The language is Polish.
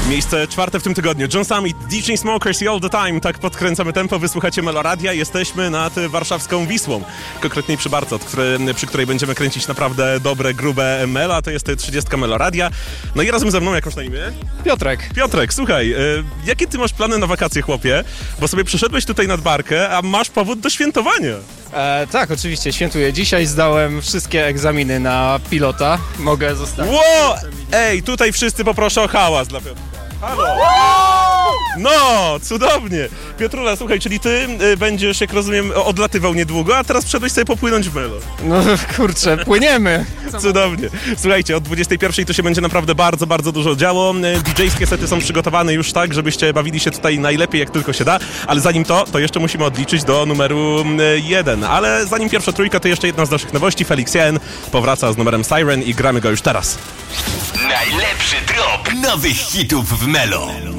Miejsce czwarte w tym tygodniu. John Summit, DJ Smokers i All The Time. Tak podkręcamy tempo, wysłuchacie Meloradia. Jesteśmy nad warszawską Wisłą. Konkretniej przy Barce, przy której będziemy kręcić naprawdę dobre, grube mela. To jest 30 Meloradia. No i razem ze mną, jak masz na imię? Piotrek. Piotrek, słuchaj, jakie ty masz plany na wakacje, chłopie? Bo sobie przyszedłeś tutaj nad Barkę, a masz powód do świętowania. Tak, oczywiście, świętuję. Dzisiaj zdałem wszystkie egzaminy na pilota. Mogę zostać. Ło! Ej, tutaj wszyscy poproszę o hałas dla Piotrka. Halo! No, cudownie. Piotrula, słuchaj, czyli ty będziesz, jak rozumiem, odlatywał niedługo, a teraz wszedłeś sobie popłynąć w melo. No kurczę, płyniemy. Cudownie. Słuchajcie, od 21 to się będzie naprawdę bardzo, bardzo dużo działo. DJ-skie sety są przygotowane już tak, żebyście bawili się tutaj najlepiej, jak tylko się da, ale zanim to jeszcze musimy odliczyć do numeru 1. Ale zanim pierwsza trójka, to jeszcze jedna z naszych nowości. Felix Jen powraca z numerem Siren i gramy go już teraz. Najlepszy drop nowych hitów w Melo.